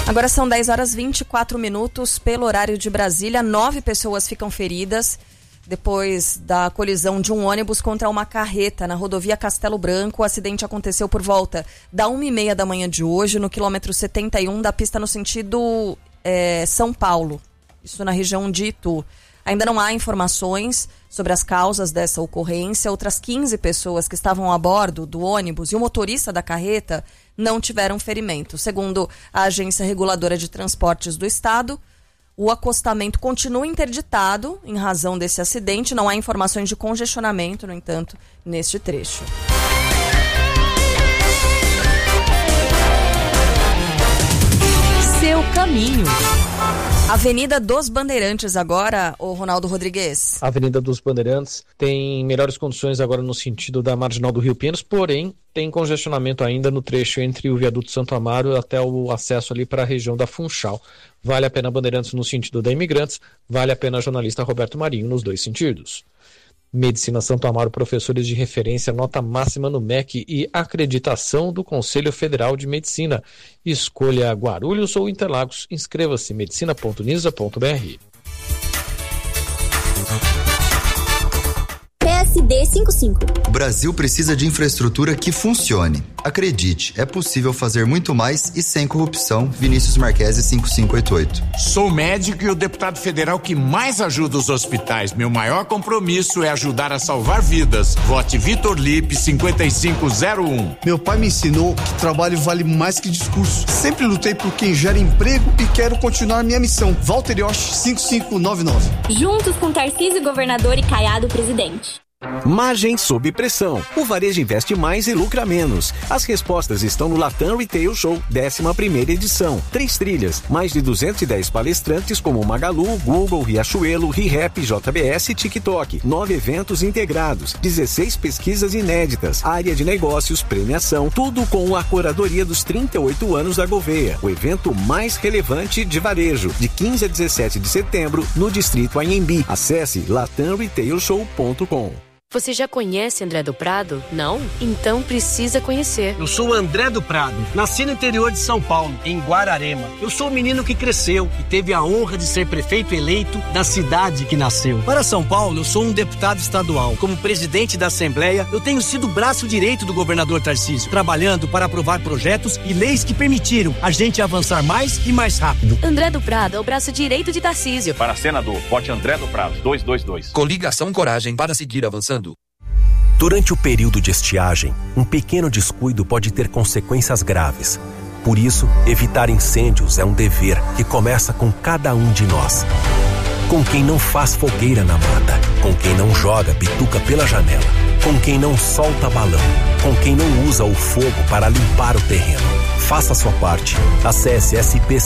Agora são 10h24 pelo horário de Brasília. 9 pessoas ficam feridas depois da colisão de um ônibus contra uma carreta na rodovia Castelo Branco. O acidente aconteceu por volta da 1h30 da manhã de hoje, no quilômetro 71 da pista no sentido São Paulo. Isso na região de Itu. Ainda não há informações sobre as causas dessa ocorrência. Outras 15 pessoas que estavam a bordo do ônibus e o motorista da carreta não tiveram ferimento. Segundo a Agência Reguladora de Transportes do Estado, o acostamento continua interditado em razão desse acidente. Não há informações de congestionamento, no entanto, neste trecho. Seu caminho. Avenida dos Bandeirantes agora, o Ronaldo Rodrigues. A Avenida dos Bandeirantes tem melhores condições agora no sentido da Marginal do Rio Pinheiros, porém tem congestionamento ainda no trecho entre o Viaduto Santo Amaro até o acesso ali para a região da Funchal. Vale a pena Bandeirantes no sentido da Imigrantes, vale a pena jornalista Roberto Marinho nos dois sentidos. Medicina Santo Amaro, professores de referência, nota máxima no MEC e acreditação do Conselho Federal de Medicina. Escolha Guarulhos ou Interlagos. Inscreva-se medicina.nisa.br. PSD 55. O Brasil precisa de infraestrutura que funcione. Acredite, é possível fazer muito mais e sem corrupção. Vinícius Marquesi 5588. Sou médico e o deputado federal que mais ajuda os hospitais. Meu maior compromisso é ajudar a salvar vidas. Vote Vitor Lipe 5501. Meu pai me ensinou que trabalho vale mais que discurso. Sempre lutei por quem gera emprego e quero continuar minha missão. Walter Yosh 5599. Juntos com Tarcísio governador e Caiado presidente. Margem sob pressão. O varejo investe mais e lucra menos. As respostas estão no Latam Retail Show, 11ª edição. 3 trilhas, mais de 210 palestrantes como Magalu, Google, Riachuelo, ReHap, JBS e TikTok. 9 eventos integrados, 16 pesquisas inéditas, área de negócios, premiação, tudo com a curadoria dos 38 anos da Gouveia. O evento mais relevante de varejo, de 15 a 17 de setembro, no Distrito Anhembi. Acesse latamretailshow.com. Você já conhece André do Prado? Não? Então precisa conhecer. Eu sou o André do Prado, nasci no interior de São Paulo, em Guararema. Eu sou o menino que cresceu e teve a honra de ser prefeito eleito da cidade que nasceu. Para São Paulo, eu sou um deputado estadual. Como presidente da Assembleia, eu tenho sido o braço direito do governador Tarcísio, trabalhando para aprovar projetos e leis que permitiram a gente avançar mais e mais rápido. André do Prado é o braço direito de Tarcísio. Para senador, vote André do Prado, 222. Coligação Coragem para seguir avançando. Durante o período de estiagem, um pequeno descuido pode ter consequências graves. Por isso, evitar incêndios é um dever que começa com cada um de nós. Com quem não faz fogueira na mata, com quem não joga bituca pela janela, com quem não solta balão, com quem não usa o fogo para limpar o terreno. Faça a sua parte. Acesse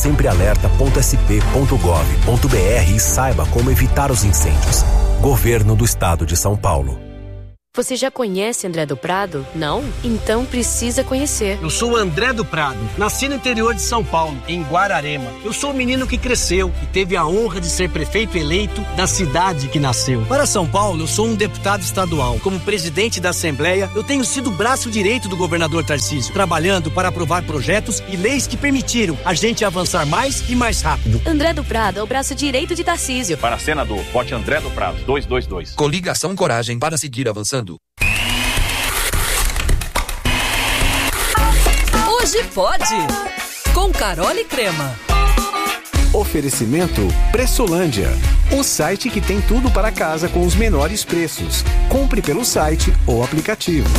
spsemprealerta.sp.gov.br e saiba como evitar os incêndios. Governo do Estado de São Paulo. Você já conhece André do Prado? Não? Então precisa conhecer. Eu sou o André do Prado, nasci no interior de São Paulo, em Guararema. Eu sou o menino que cresceu e teve a honra de ser prefeito eleito da cidade que nasceu. Para São Paulo, eu sou um deputado estadual. Como presidente da Assembleia, eu tenho sido o braço direito do governador Tarcísio, trabalhando para aprovar projetos e leis que permitiram a gente avançar mais e mais rápido. André do Prado é o braço direito de Tarcísio. Para senador, vote André do Prado, 222. Coligação Coragem para seguir avançando. Hoje pode, com Carol e Crema. Oferecimento Pressolândia, o site que tem tudo para casa com os menores preços. Compre pelo site ou aplicativo.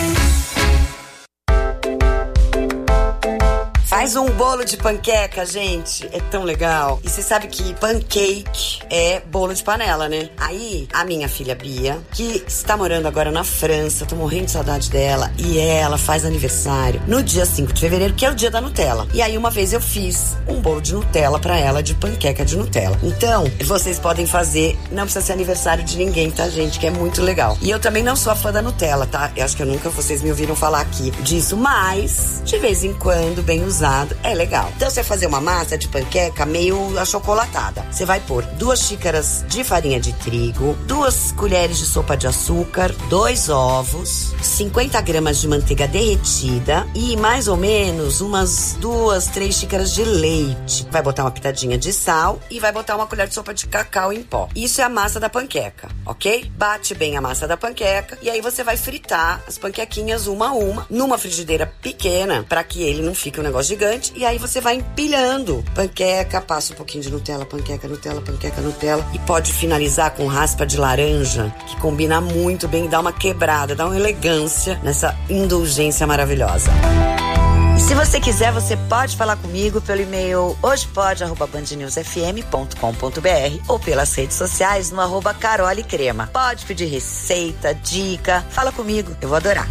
Faz um bolo de panqueca, gente. É tão legal. E você sabe que pancake é bolo de panela, né? Aí, a minha filha Bia, que está morando agora na França, tô morrendo de saudade dela, e ela faz aniversário no dia 5 de fevereiro, que é o dia da Nutella. E aí, uma vez eu fiz um bolo de Nutella pra ela, de panqueca de Nutella. Então, vocês podem fazer, não precisa ser aniversário de ninguém, tá, gente? Que é muito legal. E eu também não sou a fã da Nutella, tá? Eu acho que vocês me ouviram falar aqui disso, mas, de vez em quando, bem usado, lado, é legal. Então você vai fazer uma massa de panqueca meio achocolatada. Você vai pôr 2 xícaras de farinha de trigo, 2 colheres de sopa de açúcar, 2 ovos, 50 gramas de manteiga derretida e mais ou menos umas 2, 3 xícaras de leite. Vai botar uma pitadinha de sal e vai botar uma colher de sopa de cacau em pó. Isso é a massa da panqueca, ok? Bate bem a massa da panqueca e aí você vai fritar as panquequinhas uma a uma numa frigideira pequena para que ele não fique um negócio gigante, e aí você vai empilhando panqueca, passa um pouquinho de Nutella, panqueca, Nutella, panqueca, Nutella, e pode finalizar com raspa de laranja, que combina muito bem, dá uma quebrada, dá uma elegância nessa indulgência maravilhosa. E se você quiser, você pode falar comigo pelo e-mail hojepode@bandnewsfm.com.br ou pelas redes sociais no @carolecrema. Pode pedir receita, dica, fala comigo, eu vou adorar.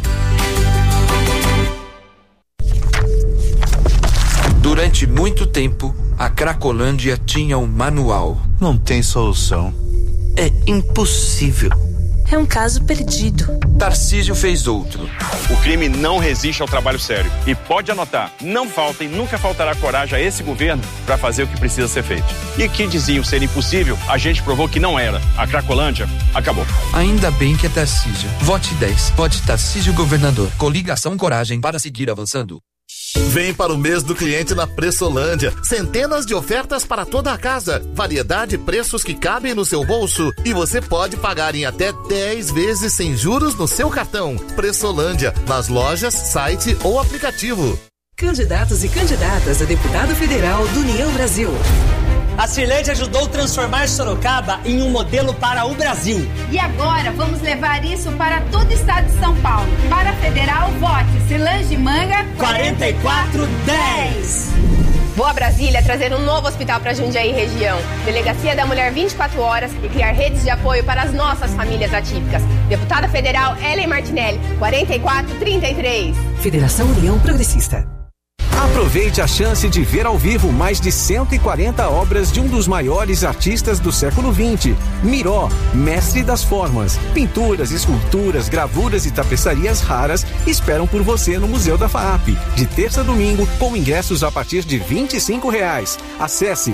Durante muito tempo, a Cracolândia tinha um manual. Não tem solução. É impossível. É um caso perdido. Tarcísio fez outro. O crime não resiste ao trabalho sério. E pode anotar, não falta e nunca faltará coragem a esse governo para fazer o que precisa ser feito. E que diziam ser impossível, a gente provou que não era. A Cracolândia acabou. Ainda bem que é Tarcísio. Vote 10. Vote Tarcísio Governador. Coligação Coragem para seguir avançando. Vem para o mês do cliente na Pressolândia. Centenas de ofertas para toda a casa. Variedade e preços que cabem no seu bolso. E você pode pagar em até 10 vezes sem juros no seu cartão. Pressolândia, nas lojas, site ou aplicativo. Candidatos e candidatas a deputado federal do União Brasil. A Cirlande ajudou a transformar Sorocaba em um modelo para o Brasil. E agora vamos levar isso para todo o estado de São Paulo. Para a federal, vote Cirlande Manga 4410. Vou a Brasília trazer um novo hospital para Jundiaí e região. Delegacia da Mulher 24 horas e criar redes de apoio para as nossas famílias atípicas. Deputada Federal Ellen Martinelli, 4433. Federação União Progressista. Aproveite a chance de ver ao vivo mais de 140 obras de um dos maiores artistas do século XX, Miró, mestre das formas. Pinturas, esculturas, gravuras e tapeçarias raras esperam por você no Museu da FAAP, de terça a domingo, com ingressos a partir de R$25. Acesse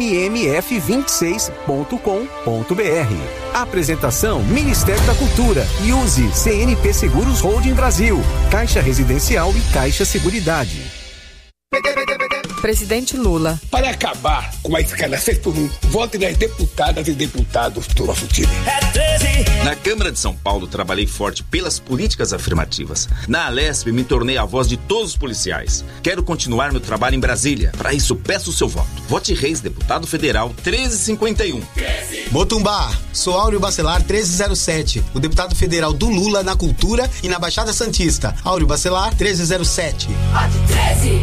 mmf26.com.br. Apresentação Ministério da Cultura e use CNP Seguros Holding Brasil, Caixa Residencial e Caixa Seguridade. Presidente Lula. Para acabar com a escassez por um, vote nas deputadas e deputados do nosso time. Na Câmara de São Paulo, trabalhei forte pelas políticas afirmativas. Na Alesp, me tornei a voz de todos os policiais. Quero continuar meu trabalho em Brasília. Para isso, peço o seu voto. Vote Reis, deputado federal, 1351. Motumbá, sou Áureo Bacelar, 1307. O deputado federal do Lula na Cultura e na Baixada Santista. Áureo Bacelar, 1307. Vote 13.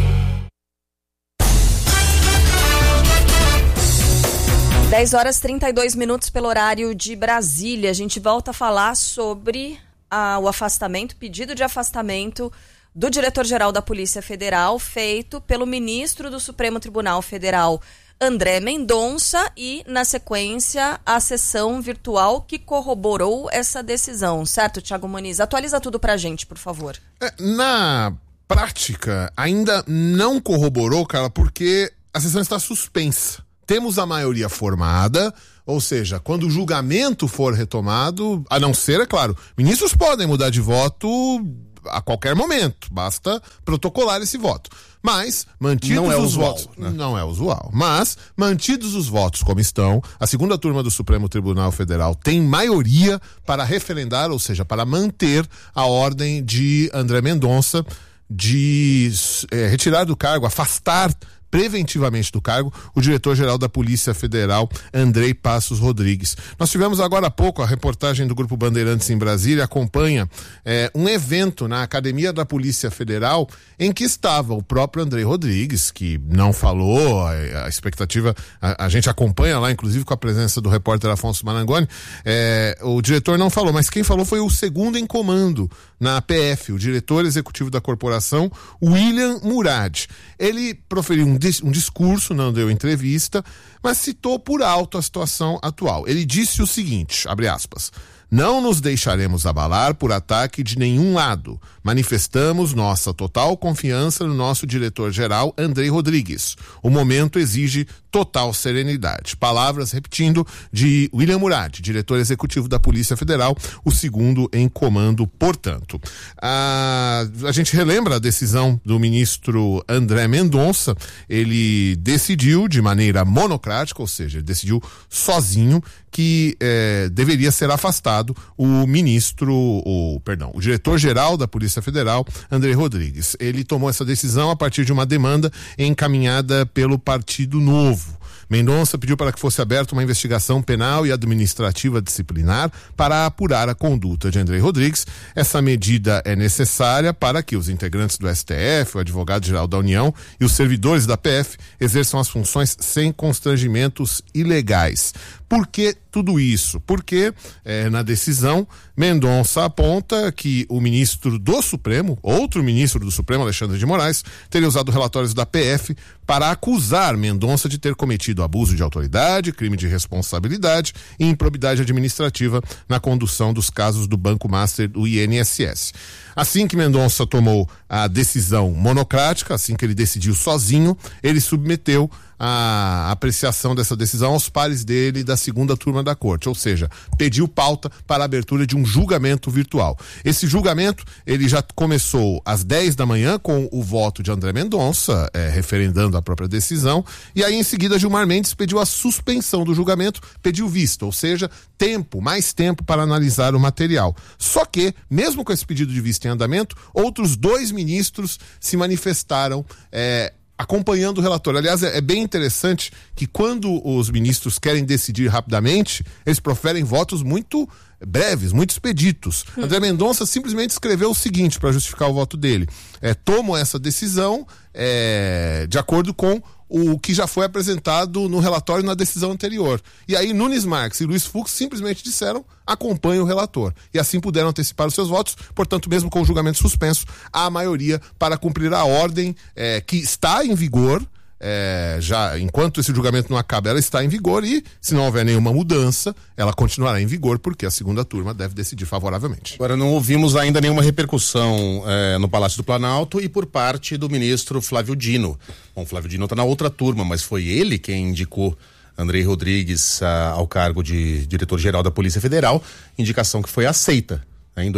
10h32 pelo horário de Brasília. A gente volta a falar sobre o afastamento, pedido de afastamento do diretor-geral da Polícia Federal, feito pelo ministro do Supremo Tribunal Federal, André Mendonça, e, na sequência, a sessão virtual que corroborou essa decisão. Certo, Thiago Muniz? Atualiza tudo pra gente, por favor. Na prática, ainda não corroborou, Carla, porque a sessão está suspensa. Temos a maioria formada, ou seja, quando o julgamento for retomado, a não ser, é claro, ministros podem mudar de voto a qualquer momento, basta protocolar esse voto. Mas, mantidos não é os usual, votos... né? Não é usual. Mas, mantidos os votos como estão, a segunda turma do Supremo Tribunal Federal tem maioria para referendar, ou seja, para manter a ordem de André Mendonça de retirar do cargo, afastar preventivamente do cargo o diretor-geral da Polícia Federal, Andrei Passos Rodrigues. Nós tivemos agora há pouco, a reportagem do Grupo Bandeirantes em Brasília acompanha um evento na Academia da Polícia Federal em que estava o próprio Andrei Rodrigues, que não falou, a expectativa, a gente acompanha lá, inclusive com a presença do repórter Afonso Marangoni, o diretor não falou, mas quem falou foi o segundo em comando na PF, o diretor executivo da corporação, William Murad. Ele proferiu um discurso, não deu entrevista, mas citou por alto a situação atual. Ele disse o seguinte, abre aspas: Não nos deixaremos abalar por ataque de nenhum lado. Manifestamos nossa total confiança no nosso diretor-geral, Andrei Rodrigues. O momento exige total serenidade. Palavras, repetindo, de William Murad, diretor executivo da Polícia Federal, o segundo em comando, portanto. A gente relembra a decisão do ministro André Mendonça. Ele decidiu de maneira monocrática, ou seja, ele decidiu sozinho que deveria ser afastado o diretor-geral da Polícia Federal, Andrei Rodrigues. Ele tomou essa decisão a partir de uma demanda encaminhada pelo Partido Novo. Mendonça pediu para que fosse aberta uma investigação penal e administrativa disciplinar para apurar a conduta de Andrei Rodrigues. Essa medida é necessária para que os integrantes do STF, o advogado-geral da União e os servidores da PF exerçam as funções sem constrangimentos ilegais. Por que tudo isso? Porque na decisão Mendonça aponta que o ministro do Supremo, outro ministro do Supremo, Alexandre de Moraes, teria usado relatórios da PF para acusar Mendonça de ter cometido abuso de autoridade, crime de responsabilidade e improbidade administrativa na condução dos casos do Banco Master do INSS. Assim que Mendonça tomou a decisão monocrática, assim que ele decidiu sozinho, ele submeteu a apreciação dessa decisão aos pares dele da segunda turma da corte, ou seja, pediu pauta para a abertura de um julgamento virtual. Esse julgamento, ele já começou às 10 da manhã com o voto de André Mendonça, referendando a própria decisão, e aí em seguida Gilmar Mendes pediu a suspensão do julgamento, pediu vista, ou seja, mais tempo para analisar o material. Só que, mesmo com esse pedido de vista em andamento, outros 2 ministros se manifestaram acompanhando o relatório. Aliás, é bem interessante que quando os ministros querem decidir rapidamente, eles proferem votos muito breves, muito expeditos. André Mendonça simplesmente escreveu o seguinte para justificar o voto dele: tomo essa decisão de acordo com o que já foi apresentado no relatório na decisão anterior. E aí Nunes Marques e Luiz Fux simplesmente disseram: acompanhe o relator. E assim puderam antecipar os seus votos. Portanto, mesmo com o julgamento suspenso, há a maioria para cumprir a ordem que está em vigor. Já enquanto esse julgamento não acaba, ela está em vigor, e se não houver nenhuma mudança, ela continuará em vigor, porque a segunda turma deve decidir favoravelmente. Agora, não ouvimos ainda nenhuma repercussão no Palácio do Planalto e por parte do ministro Flávio Dino. Bom, Flávio Dino está na outra turma, mas foi ele quem indicou Andrei Rodrigues ao cargo de diretor-geral da Polícia Federal, indicação que foi aceita em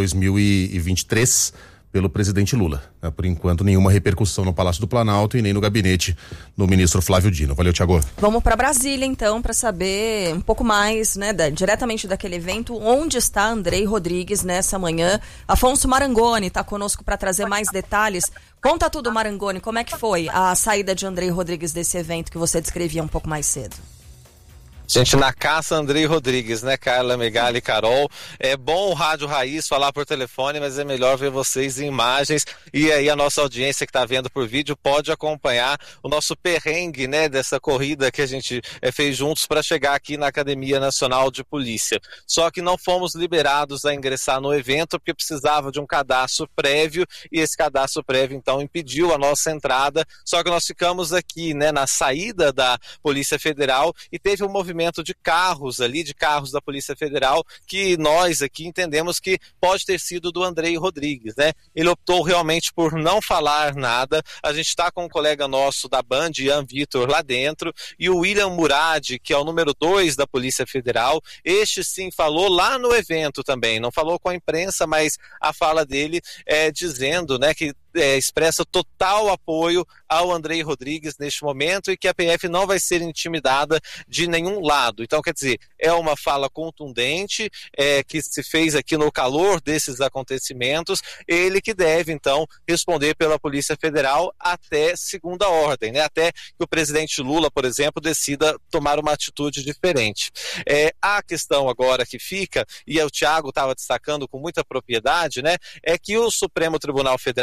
2023 pelo presidente Lula. Por enquanto, nenhuma repercussão no Palácio do Planalto e nem no gabinete do ministro Flávio Dino. Valeu, Thiago. Vamos para Brasília, então, para saber um pouco mais, diretamente daquele evento, onde está Andrei Rodrigues nessa manhã. Afonso Marangoni está conosco para trazer mais detalhes. Conta tudo, Marangoni, como é que foi a saída de Andrei Rodrigues desse evento que você descrevia um pouco mais cedo? Gente, na caça Andrei Rodrigues, né, Carla, Megali, Carol. É bom o Rádio Raiz falar por telefone, mas é melhor ver vocês em imagens. E aí a nossa audiência que está vendo por vídeo pode acompanhar o nosso perrengue, né, dessa corrida que a gente fez juntos para chegar aqui na Academia Nacional de Polícia. Só que não fomos liberados a ingressar no evento porque precisava de um cadastro prévio, e esse cadastro prévio então impediu a nossa entrada. Só que nós ficamos aqui, né, na saída da Polícia Federal, e teve um movimento de carros ali, de carros da Polícia Federal, que nós aqui entendemos que pode ter sido do Andrei Rodrigues, né? Ele optou realmente por não falar nada. A gente está com um colega nosso da Band, Ian Vitor, lá dentro, e o William Murad, que é o número 2 da Polícia Federal. Este sim falou lá no evento também, não falou com a imprensa, mas a fala dele dizendo, né, que expressa total apoio ao Andrei Rodrigues neste momento, e que a PF não vai ser intimidada de nenhum lado. Então, quer dizer, é uma fala contundente que se fez aqui no calor desses acontecimentos. Ele que deve, então, responder pela Polícia Federal até segunda ordem, né? Até que o presidente Lula, por exemplo, decida tomar uma atitude diferente. A questão agora que fica, e o Thiago estava destacando com muita propriedade, né, é que o Supremo Tribunal Federal foi muito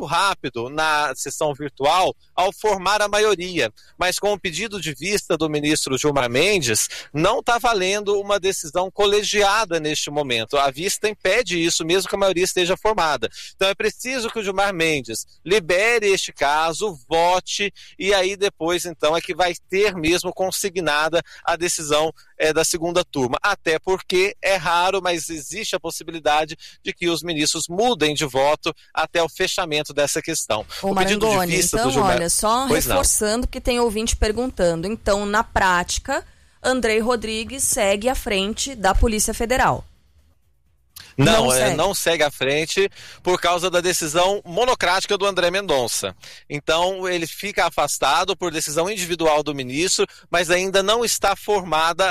muito rápido na sessão virtual ao formar a maioria, mas com o pedido de vista do ministro Gilmar Mendes, não está valendo uma decisão colegiada neste momento. A vista impede isso, mesmo que a maioria esteja formada. Então é preciso que o Gilmar Mendes libere este caso, vote, e aí depois então é que vai ter mesmo consignada a decisão da segunda turma. Até porque é raro, mas existe a possibilidade de que os ministros mudem de voto até o fechamento dessa questão. O pedido de vista então, do Gilmar... olha, só reforçando que tem ouvinte perguntando. Então, na prática, Andrei Rodrigues segue à frente da Polícia Federal. Não segue à frente por causa da decisão monocrática do André Mendonça. Então ele fica afastado por decisão individual do ministro, mas ainda não está formada,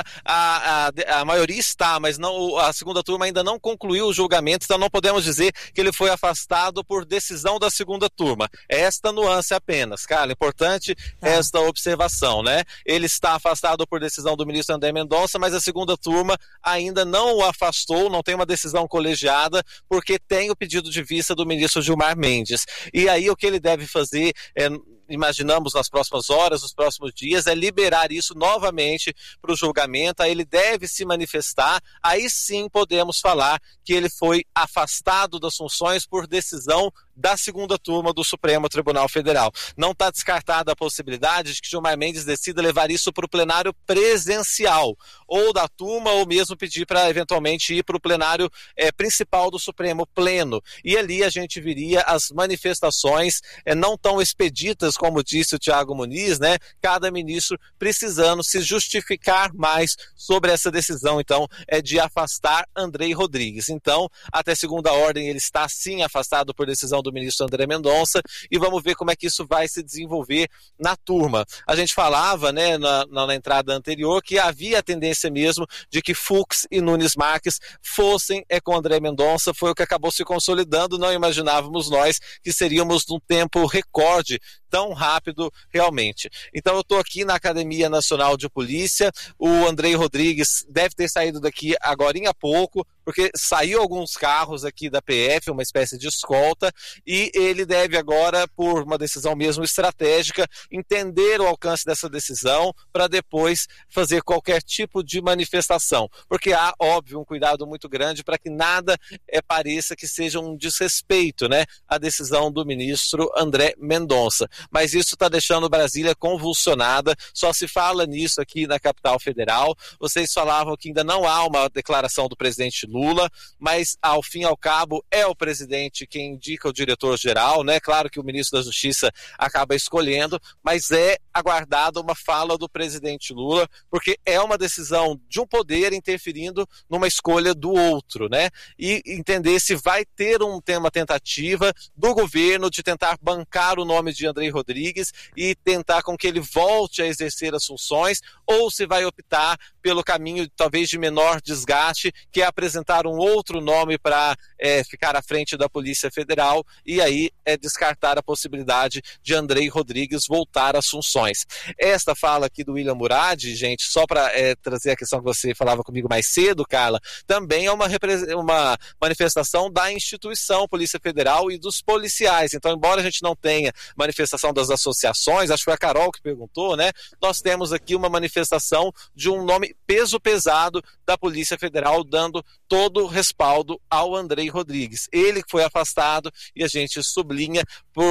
a maioria está, mas não, a segunda turma ainda não concluiu o julgamento, então não podemos dizer que ele foi afastado por decisão da segunda turma. Esta nuance apenas, Carla, importante esta observação, né? Ele está afastado por decisão do ministro André Mendonça, mas a segunda turma ainda não o afastou, não tem uma decisão colegiada, porque tem o pedido de vista do ministro Gilmar Mendes. E aí o que ele deve fazer, imaginamos nas próximas horas, nos próximos dias, é liberar isso novamente para o julgamento. Aí ele deve se manifestar, aí sim podemos falar que ele foi afastado das funções por decisão da segunda turma do Supremo Tribunal Federal. Não está descartada a possibilidade de que Gilmar Mendes decida levar isso para o plenário presencial, ou da turma, ou mesmo pedir para eventualmente ir para o plenário principal do Supremo, pleno. E ali a gente viria as manifestações não tão expeditas, como disse o Thiago Muniz, né? Cada ministro precisando se justificar mais sobre essa decisão, então, de afastar Andrei Rodrigues. Então, até segunda ordem, ele está sim afastado por decisão do ministro André Mendonça, e vamos ver como é que isso vai se desenvolver na turma. A gente falava, né, na entrada anterior, que havia a tendência mesmo de que Fux e Nunes Marques fossem com André Mendonça, foi o que acabou se consolidando. Não imaginávamos nós que seríamos num tempo recorde, tão rápido realmente. Então eu estou aqui na Academia Nacional de Polícia, o Andrei Rodrigues deve ter saído daqui agorinha há pouco, porque saiu alguns carros aqui da PF, uma espécie de escolta, e ele deve agora, por uma decisão mesmo estratégica, entender o alcance dessa decisão para depois fazer qualquer tipo de manifestação, porque há, óbvio, um cuidado muito grande para que nada pareça que seja um desrespeito, né, à decisão do ministro André Mendonça. Mas isso está deixando Brasília convulsionada, só se fala nisso aqui na capital federal. Vocês falavam que ainda não há uma declaração do presidente Lula, mas ao fim e ao cabo é o presidente quem indica o diretor-geral, né? Claro que o ministro da Justiça acaba escolhendo, mas é aguardada uma fala do presidente Lula, porque é uma decisão de um poder interferindo numa escolha do outro, né? E entender se vai ter uma tentativa do governo de tentar bancar o nome de Andrei Rodrigues e tentar com que ele volte a exercer as funções, ou se vai optar pelo caminho talvez de menor desgaste, que é apresentar um outro nome para ficar à frente da Polícia Federal, e aí descartar a possibilidade de Andrei Rodrigues voltar às funções. Esta fala aqui do William Murad, gente, só para trazer a questão que você falava comigo mais cedo, Carla, também é uma manifestação da instituição Polícia Federal e dos policiais. Então, embora a gente não tenha manifestação das associações, acho que foi a Carol que perguntou, né? Nós temos aqui uma manifestação de um nome peso pesado da Polícia Federal, dando todo o respaldo ao Andrei Rodrigues. Ele que foi afastado, e a gente sublinha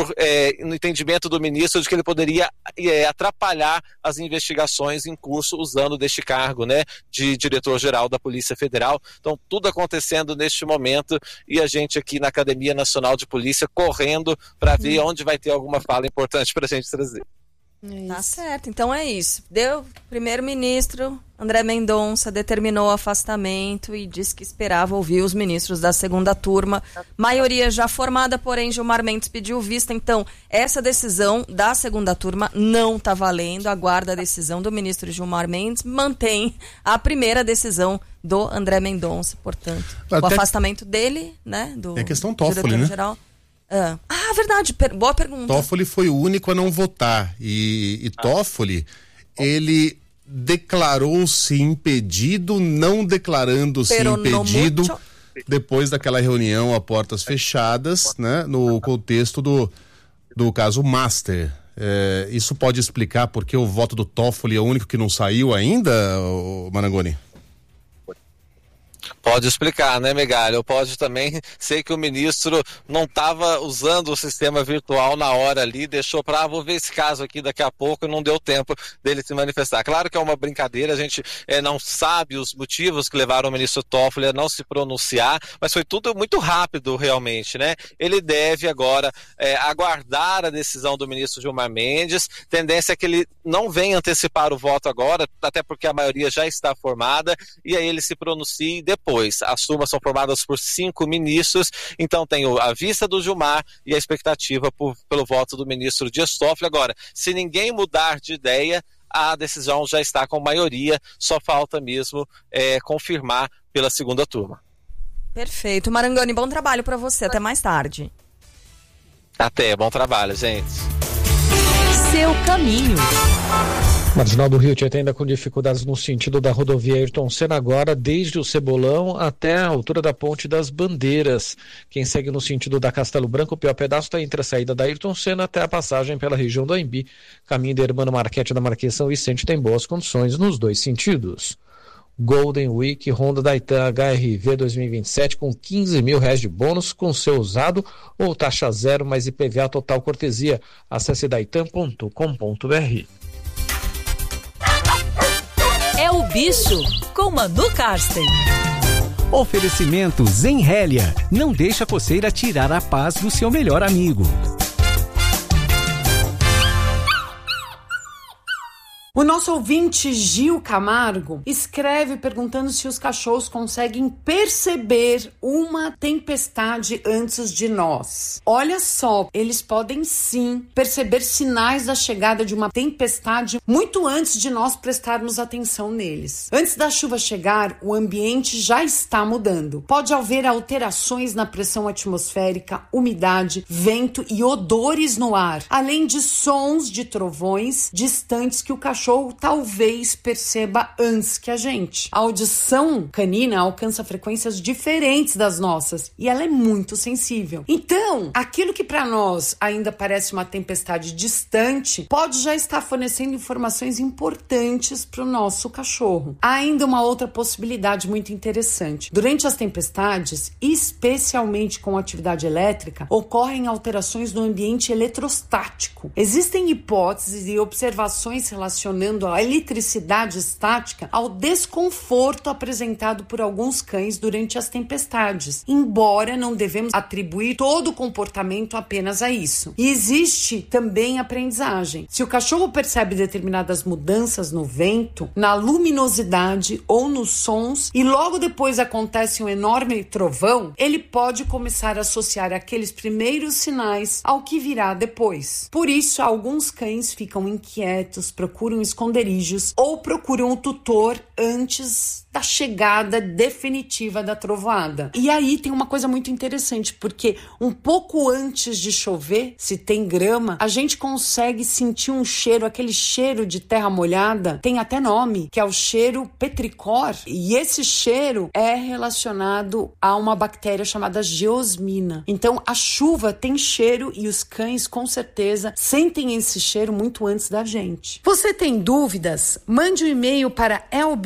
no entendimento do ministro de que ele poderia atrapalhar as investigações em curso usando deste cargo, né, de diretor-geral da Polícia Federal. Então, tudo acontecendo neste momento, e a gente aqui na Academia Nacional de Polícia correndo para ver onde vai ter alguma fala importante para a gente trazer. Tá certo, então é isso. Primeiro-ministro André Mendonça determinou o afastamento e disse que esperava ouvir os ministros da segunda turma. Maioria já formada, porém Gilmar Mendes pediu vista. Então, essa decisão da segunda turma não está valendo. Aguarda a decisão do ministro Gilmar Mendes. Mantém a primeira decisão do André Mendonça, portanto. O afastamento dele, né? É questão Toffoli, né? Geral. Verdade, boa pergunta. Toffoli foi o único a não votar, e Toffoli, ele declarou-se impedido, não declarando-se impedido, depois daquela reunião a portas fechadas, né, no contexto do caso Master. Isso pode explicar por que o voto do Toffoli é o único que não saiu ainda, Marangoni? Pode explicar, né, Megali? Pode também ser que o ministro não estava usando o sistema virtual na hora ali, deixou para vou ver esse caso aqui daqui a pouco e não deu tempo dele se manifestar. Claro que é uma brincadeira, a gente não sabe os motivos que levaram o ministro Toffoli a não se pronunciar, mas foi tudo muito rápido realmente, né? Ele deve agora aguardar a decisão do ministro Gilmar Mendes, tendência é que ele não venha antecipar o voto agora, até porque a maioria já está formada, e aí ele se pronuncie depois. As turmas são formadas por 5 ministros, então tem a vista do Gilmar e a expectativa pelo voto do ministro Dias Toffoli. Agora, se ninguém mudar de ideia, a decisão já está com maioria, só falta mesmo confirmar pela segunda turma. Perfeito. Marangoni, bom trabalho para você. Até mais tarde. Até, bom trabalho, gente. Seu caminho. Marginal do Rio Tietê ainda com dificuldades no sentido da rodovia Ayrton Senna agora, desde o Cebolão até a altura da Ponte das Bandeiras. Quem segue no sentido da Castelo Branco, o pior pedaço está entre a saída da Ayrton Senna até a passagem pela região do Aimbi. Caminho da Hermano Marquete da Marquês São Vicente tem boas condições nos 2 sentidos. Golden Week Honda Daitan HRV 2027 com R$15 mil de bônus com seu usado ou taxa zero mais IPVA total cortesia. Acesse daitan.com.br. É o Bicho, com Manu Karsten. Oferecimento Zenrélia. Não deixa a coceira tirar a paz do seu melhor amigo. O nosso ouvinte Gil Camargo escreve perguntando se os cachorros conseguem perceber uma tempestade antes de nós. Olha só, eles podem sim perceber sinais da chegada de uma tempestade muito antes de nós prestarmos atenção neles. Antes da chuva chegar, o ambiente já está mudando. Pode haver alterações na pressão atmosférica, umidade, vento e odores no ar, além de sons de trovões distantes que o cachorro talvez perceba antes que a gente. A audição canina alcança frequências diferentes das nossas e ela é muito sensível. Então, aquilo que para nós ainda parece uma tempestade distante pode já estar fornecendo informações importantes para o nosso cachorro. Há ainda uma outra possibilidade muito interessante. Durante as tempestades, especialmente com atividade elétrica, ocorrem alterações no ambiente eletrostático. Existem hipóteses e observações relacionando a eletricidade estática ao desconforto apresentado por alguns cães durante as tempestades, embora não devemos atribuir todo o comportamento apenas a isso. E existe também aprendizagem. Se o cachorro percebe determinadas mudanças no vento, na luminosidade ou nos sons, e logo depois acontece um enorme trovão, ele pode começar a associar aqueles primeiros sinais ao que virá depois. Por isso, alguns cães ficam inquietos, procuram esconderijos ou procuram o tutor antes da chegada definitiva da trovoada. E aí tem uma coisa muito interessante, porque um pouco antes de chover, se tem grama, a gente consegue sentir um cheiro, aquele cheiro de terra molhada, tem até nome, que é o cheiro petricor, e esse cheiro é relacionado a uma bactéria chamada geosmina. Então a chuva tem cheiro e os cães com certeza sentem esse cheiro muito antes da gente. Você tem dúvidas? Mande um e-mail para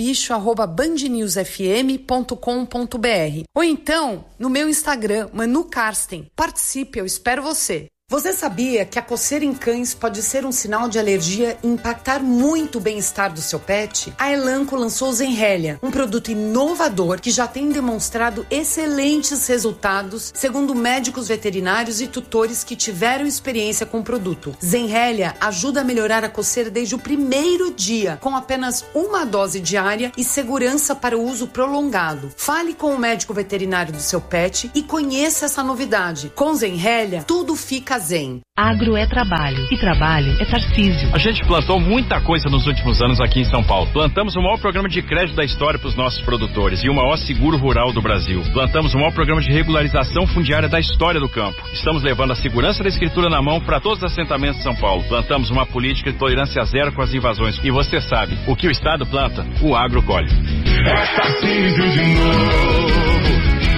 elbicho@bandnewsfm.com.br ou então no meu Instagram, Manu Karsten. Participe, eu espero você. Você sabia que a coceira em cães pode ser um sinal de alergia e impactar muito o bem-estar do seu pet? A Elanco lançou o Zenrélia, um produto inovador que já tem demonstrado excelentes resultados, segundo médicos veterinários e tutores que tiveram experiência com o produto. Zenrélia ajuda a melhorar a coceira desde o primeiro dia, com apenas uma dose diária e segurança para o uso prolongado. Fale com o médico veterinário do seu pet e conheça essa novidade. Com Zenrélia, tudo fica zen. Agro é trabalho e trabalho é Tarcísio. A gente plantou muita coisa nos últimos anos aqui em São Paulo. Plantamos o maior programa de crédito da história para os nossos produtores e o maior seguro rural do Brasil. Plantamos o maior programa de regularização fundiária da história do campo. Estamos levando a segurança da escritura na mão para todos os assentamentos de São Paulo. Plantamos uma política de tolerância zero com as invasões. E você sabe, o que o Estado planta, o agro colhe. É Tarcísio de novo.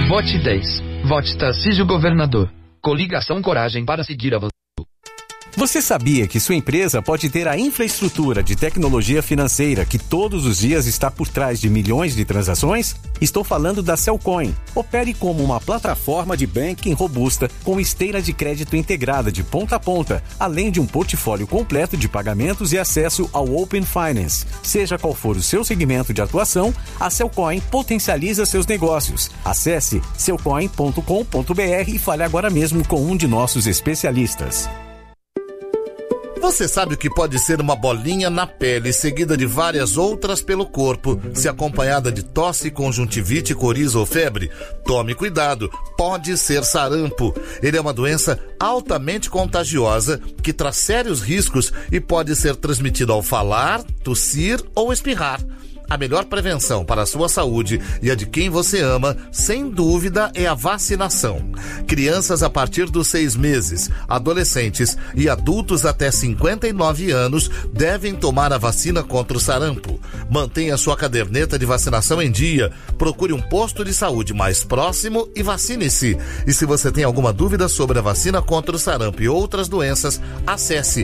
Vote 10. Vote Tarcísio Governador. Coligação Coragem para seguir avançando. Você sabia que sua empresa pode ter a infraestrutura de tecnologia financeira que todos os dias está por trás de milhões de transações? Estou falando da Cellcoin. Opere como uma plataforma de banking robusta com esteira de crédito integrada de ponta a ponta, além de um portfólio completo de pagamentos e acesso ao Open Finance. Seja qual for o seu segmento de atuação, a Cellcoin potencializa seus negócios. Acesse cellcoin.com.br e fale agora mesmo com um de nossos especialistas. Você sabe o que pode ser uma bolinha na pele seguida de várias outras pelo corpo, se acompanhada de tosse, conjuntivite, coriza ou febre? Tome cuidado, pode ser sarampo. Ele é uma doença altamente contagiosa que traz sérios riscos e pode ser transmitido ao falar, tossir ou espirrar. A melhor prevenção para a sua saúde e a de quem você ama, sem dúvida, é a vacinação. Crianças a partir dos 6 meses, adolescentes e adultos até 59 anos devem tomar a vacina contra o sarampo. Mantenha sua caderneta de vacinação em dia, procure um posto de saúde mais próximo e vacine-se. E se você tem alguma dúvida sobre a vacina contra o sarampo e outras doenças, acesse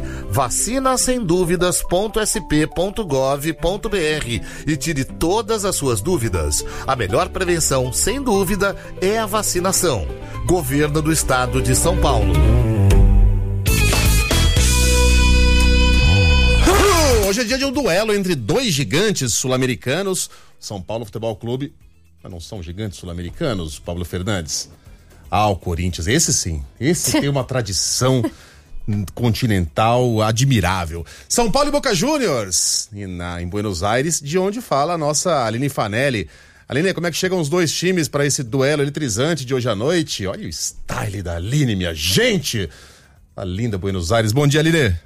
vacinasemduvidas.sp.gov.br e tire todas as suas dúvidas. A melhor prevenção, sem dúvida, é a vacinação. Governo do Estado de São Paulo. Hoje é dia de um duelo entre dois gigantes sul-americanos. São Paulo Futebol Clube, mas não são gigantes sul-americanos, Pablo Fernandes. O Corinthians, esse sim. Esse tem uma tradição continental admirável. São Paulo e Boca Juniors, em Buenos Aires, de onde fala a nossa Aline Fanelli. Aline, como é que chegam os dois times para esse duelo eletrizante de hoje à noite? Olha o style da Aline, minha gente! A linda Buenos Aires. Bom dia, Aline.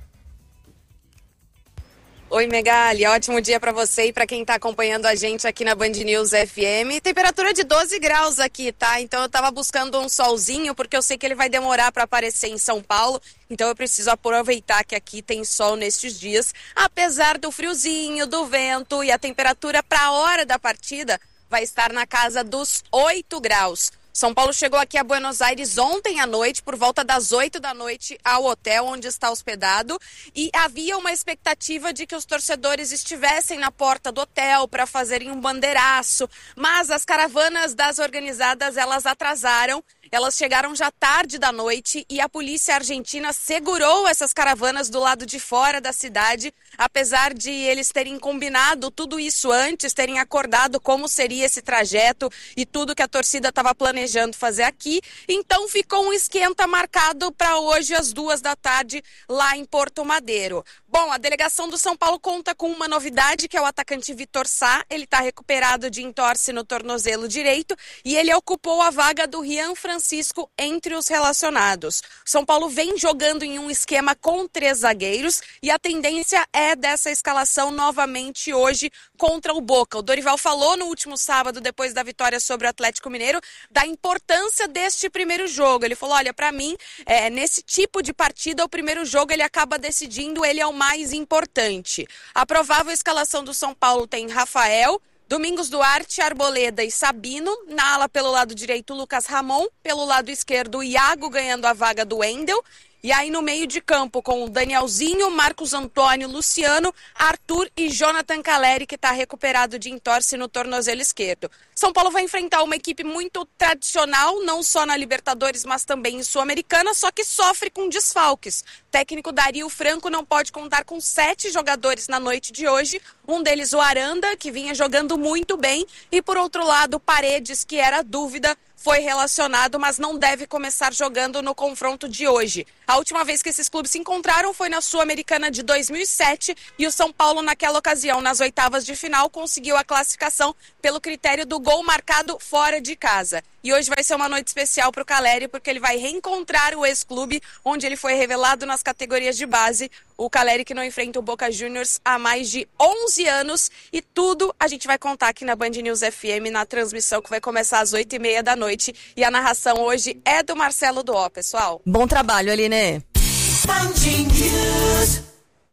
Oi, Megali, ótimo dia para você e para quem tá acompanhando a gente aqui na Band News FM. Temperatura de 12 graus aqui, tá? Então eu tava buscando um solzinho porque eu sei que ele vai demorar para aparecer em São Paulo. Então eu preciso aproveitar que aqui tem sol nestes dias. Apesar do friozinho, do vento e a temperatura para a hora da partida vai estar na casa dos 8 graus. São Paulo chegou aqui a Buenos Aires ontem à noite, por volta das 8 da noite, ao hotel onde está hospedado, e havia uma expectativa de que os torcedores estivessem na porta do hotel para fazerem um bandeiraço, mas as caravanas das organizadas, elas atrasaram. Elas chegaram já tarde da noite e a polícia argentina segurou essas caravanas do lado de fora da cidade, apesar de eles terem combinado tudo isso antes, terem acordado como seria esse trajeto e tudo que a torcida estava planejando fazer aqui. Então ficou um esquenta marcado para hoje às 2 da tarde lá em Porto Madeiro. Bom, a delegação do São Paulo conta com uma novidade, que é o atacante Vitor Sá. Ele está recuperado de entorse no tornozelo direito e ele ocupou a vaga do Rian Francisco entre os relacionados. São Paulo vem jogando em um esquema com 3 zagueiros e a tendência é dessa escalação novamente hoje contra o Boca. O Dorival falou no último sábado, depois da vitória sobre o Atlético Mineiro, da importância deste primeiro jogo. Ele falou, olha, para mim, nesse tipo de partida, o primeiro jogo ele acaba decidindo, ele é o mais importante. A provável escalação do São Paulo tem Rafael, Domingos Duarte, Arboleda e Sabino. Na ala pelo lado direito, Lucas Ramon. Pelo lado esquerdo, Iago ganhando a vaga do Wendel. E aí no meio de campo com o Danielzinho, Marcos Antônio, Luciano, Arthur e Jonathan Caleri, que está recuperado de entorse no tornozelo esquerdo. São Paulo vai enfrentar uma equipe muito tradicional, não só na Libertadores, mas também em Sul-Americana, só que sofre com desfalques. O técnico Dario Franco não pode contar com 7 jogadores na noite de hoje. Um deles o Aranda, que vinha jogando muito bem, e por outro lado o Paredes, que era dúvida, foi relacionado, mas não deve começar jogando no confronto de hoje. A última vez que esses clubes se encontraram foi na Sul-Americana de 2007 e o São Paulo, naquela ocasião, nas oitavas de final, conseguiu a classificação pelo critério do gol marcado fora de casa. E hoje vai ser uma noite especial para o Caleri, porque ele vai reencontrar o ex-clube, onde ele foi revelado nas categorias de base. O Caleri que não enfrenta o Boca Juniors há mais de 11 anos. E tudo a gente vai contar aqui na Band News FM, na transmissão que vai começar às 8h30 da noite. E a narração hoje é do Marcelo Duó, pessoal. Bom trabalho, Aline.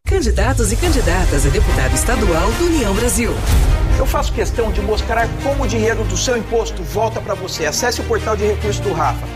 Candidatos e candidatas a deputado estadual do União Brasil. Eu faço questão de mostrar como o dinheiro do seu imposto volta para você. Acesse o portal de recursos do Rafa,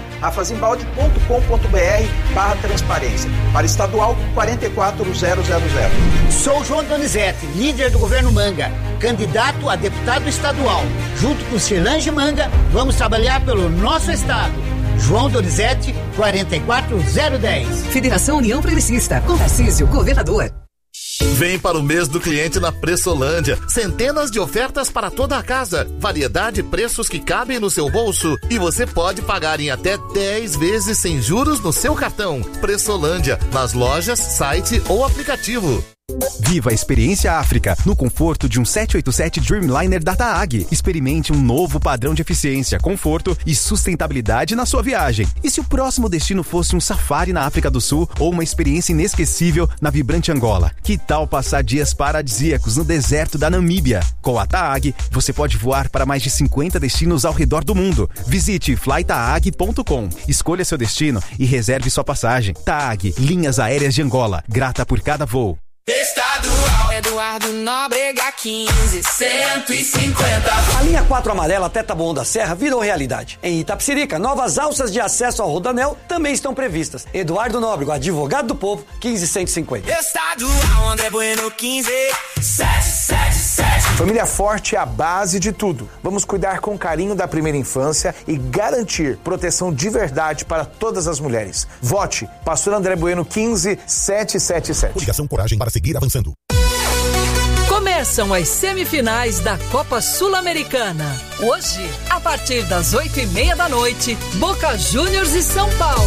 rafazimbalde.com.br/transparência. Para estadual 44000. Sou João Donizete, líder do governo Manga, candidato a deputado estadual. Junto com Cirlange Manga, vamos trabalhar pelo nosso estado. João Donizete, 44010. Federação União Progressista, com Tarcísio, governador. Vem para o mês do cliente na Pressolândia. Centenas de ofertas para toda a casa. Variedade e preços que cabem no seu bolso. E você pode pagar em até 10 vezes sem juros no seu cartão. Pressolândia, nas lojas, site ou aplicativo. Viva a experiência África, no conforto de um 787 Dreamliner da TAAG. Experimente um novo padrão de eficiência, conforto e sustentabilidade na sua viagem. E se o próximo destino fosse um safari na África do Sul ou uma experiência inesquecível na vibrante Angola? Que tal passar dias paradisíacos no deserto da Namíbia? Com a TAAG, você pode voar para mais de 50 destinos ao redor do mundo. Visite flytaag.com, escolha seu destino e reserve sua passagem. TAAG, Linhas Aéreas de Angola, grata por cada voo. Estadual Eduardo Nóbrega 15, 150. A linha 4 amarela até Taboão da Serra virou realidade. Em Itapecerica, novas alças de acesso ao Rodanel também estão previstas. Eduardo Nóbrega, advogado do povo, 15150. Estadual André Bueno 15, 777. Família forte é a base de tudo. Vamos cuidar com carinho da primeira infância e garantir proteção de verdade para todas as mulheres. Vote Pastor André Bueno 15, 777. Coligação Coragem para seguir avançando. Começam as semifinais da Copa Sul-Americana. Hoje, a partir das 8h30 da noite, Boca Juniors e São Paulo.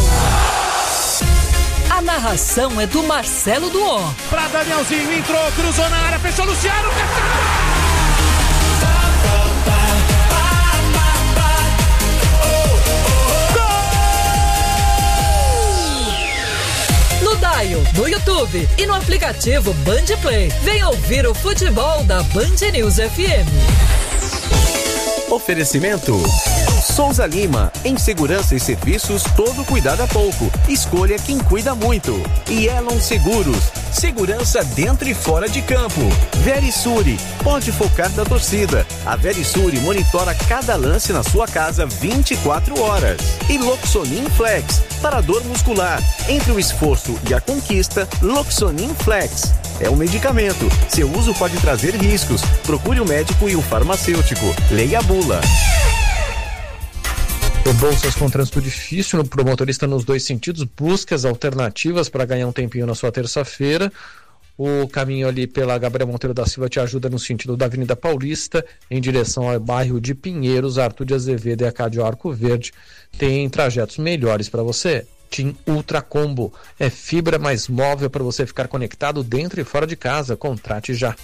A narração é do Marcelo Duó. Pra Danielzinho, entrou, cruzou na área, fechou Luciano, no Dial, no YouTube e no aplicativo Band Play. Venha ouvir o futebol da Band News FM. Oferecimento Souza Lima, em segurança e serviços, todo cuidado é pouco. Escolha quem cuida muito. E Elon Seguros, segurança dentro e fora de campo. Verisure, pode focar da torcida. A Verisure monitora cada lance na sua casa 24 horas. E Loxonin Flex, para dor muscular. Entre o esforço e a conquista, Loxonin Flex. É um medicamento. Seu uso pode trazer riscos. Procure o médico e o farmacêutico. Leia a bula. Bolsas com trânsito difícil pro motorista nos dois sentidos. Busca as alternativas para ganhar um tempinho na sua terça-feira. O caminho ali pela Gabriel Monteiro da Silva te ajuda no sentido da Avenida Paulista, em direção ao bairro de Pinheiros, Arthur de Azevedo e a Cádio Arco Verde. Tem trajetos melhores para você. TIM Ultra Combo é fibra mais móvel para você ficar conectado dentro e fora de casa. Contrate já.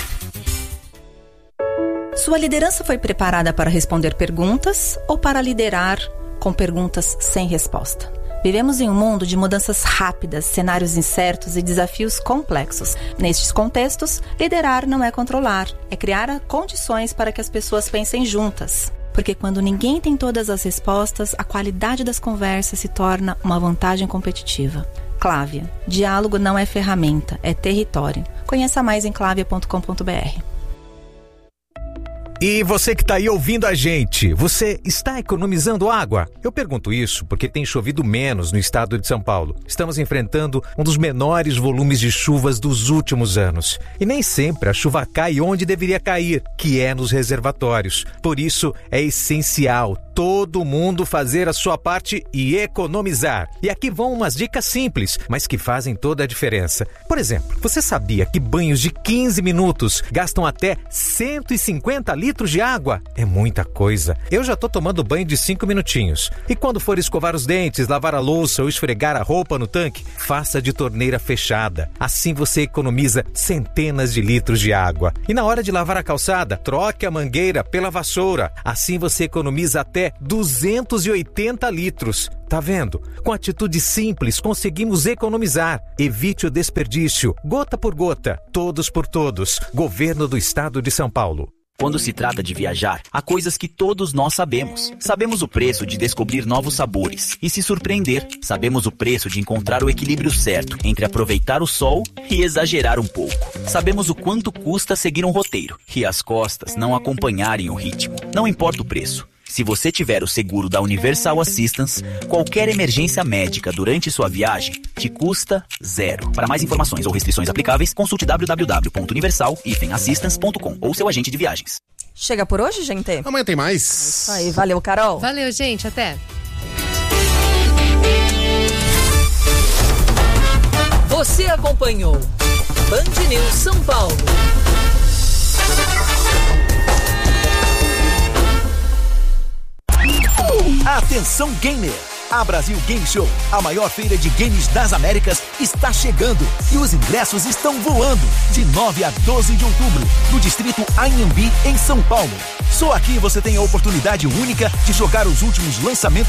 Sua liderança foi preparada para responder perguntas ou para liderar com perguntas sem resposta? Vivemos em um mundo de mudanças rápidas, cenários incertos e desafios complexos. Nestes contextos, liderar não é controlar, é criar condições para que as pessoas pensem juntas. Porque quando ninguém tem todas as respostas, a qualidade das conversas se torna uma vantagem competitiva. Clávia. Diálogo não é ferramenta, é território. Conheça mais em clavia.com.br. E você que está aí ouvindo a gente, você está economizando água? Eu pergunto isso porque tem chovido menos no estado de São Paulo. Estamos enfrentando um dos menores volumes de chuvas dos últimos anos. E nem sempre a chuva cai onde deveria cair, que é nos reservatórios. Por isso, é essencial todo mundo fazer a sua parte e economizar. E aqui vão umas dicas simples, mas que fazem toda a diferença. Por exemplo, você sabia que banhos de 15 minutos gastam até 150 litros de água? É muita coisa. Eu já tô tomando banho de 5 minutinhos. E quando for escovar os dentes, lavar a louça ou esfregar a roupa no tanque, faça de torneira fechada. Assim você economiza centenas de litros de água. E na hora de lavar a calçada, troque a mangueira pela vassoura. Assim você economiza até 280 litros. Tá vendo? Com atitude simples, conseguimos economizar. Evite o desperdício. Gota por gota. Todos por todos. Governo do Estado de São Paulo. Quando se trata de viajar, há coisas que todos nós sabemos. Sabemos o preço de descobrir novos sabores e se surpreender. Sabemos o preço de encontrar o equilíbrio certo entre aproveitar o sol e exagerar um pouco. Sabemos o quanto custa seguir um roteiro e as costas não acompanharem o ritmo. Não importa o preço. Se você tiver o seguro da Universal Assistance, qualquer emergência médica durante sua viagem te custa zero. Para mais informações ou restrições aplicáveis, consulte www.universal-assistance.com ou seu agente de viagens. Chega por hoje, gente? Amanhã tem mais. Isso aí, valeu, Carol. Valeu, gente, até. Você acompanhou Band News São Paulo. Atenção gamer! A Brasil Game Show, a maior feira de games das Américas, está chegando e os ingressos estão voando de 9 a 12 de outubro no distrito Anhembi, em São Paulo. Só aqui você tem a oportunidade única de jogar os últimos lançamentos